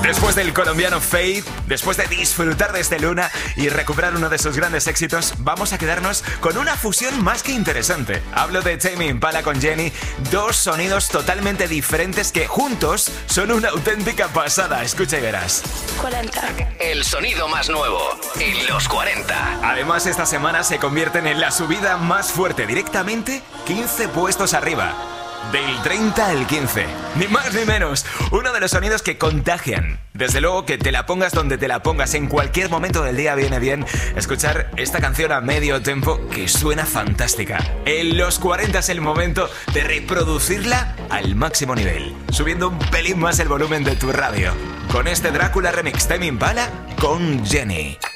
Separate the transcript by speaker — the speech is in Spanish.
Speaker 1: Después del colombiano Fade, después de disfrutar de este Luna y recuperar uno de sus grandes éxitos, vamos a quedarnos con una fusión más que interesante. Hablo de Tame Impala con Jenny, dos sonidos totalmente diferentes que juntos son una auténtica pasada. Escucha y verás.
Speaker 2: 40.
Speaker 3: El sonido más nuevo en los 40.
Speaker 1: Además, esta semana se convierten en la subida más fuerte, directamente 15 puestos arriba. Del 30 al 15, ni más ni menos, uno de los sonidos que contagian. Desde luego que te la pongas donde te la pongas, en cualquier momento del día viene bien escuchar esta canción a medio tempo que suena fantástica. En los 40 es el momento de reproducirla al máximo nivel, subiendo un pelín más el volumen de tu radio. Con este Drácula remix Tame Impala con Jenny.